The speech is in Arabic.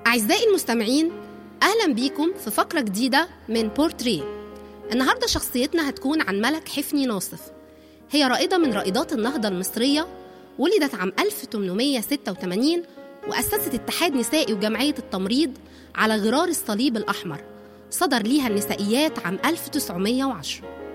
أعزائي المستمعين، أهلا بيكم في فقرة جديدة من بورتريه. النهاردة شخصيتنا هتكون عن ملك حفني ناصف. هي رائدة من رائدات النهضة المصرية، ولدت عام 1886 وأسست اتحاد نسائي وجمعية التمريض على غرار الصليب الأحمر. صدر ليها النسائيات عام 1910.